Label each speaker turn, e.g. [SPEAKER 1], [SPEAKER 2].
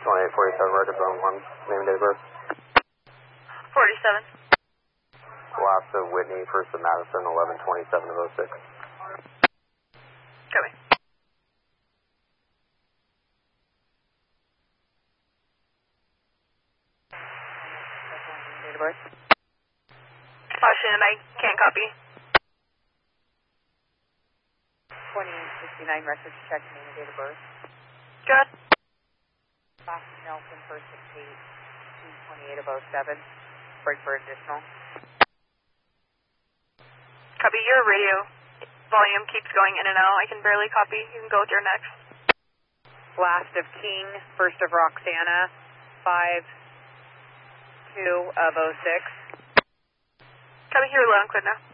[SPEAKER 1] 2847 record zone 1, name and date of birth.
[SPEAKER 2] 47.
[SPEAKER 1] Last of Whitney, first of Madison, 1127 of 06.
[SPEAKER 2] Copy.
[SPEAKER 3] Date of birth?
[SPEAKER 2] Washington, I can't copy.
[SPEAKER 3] 2869 records check, name and date of birth.
[SPEAKER 2] Good.
[SPEAKER 3] Last Nelson, first of Kate, 228 of 07. Break for additional.
[SPEAKER 2] Copy. Your radio volume keeps going in and out. I can barely copy. You can go with your next.
[SPEAKER 3] Last of King, first of Roxana, 52 of 06.
[SPEAKER 2] Copy. You're low and clear now.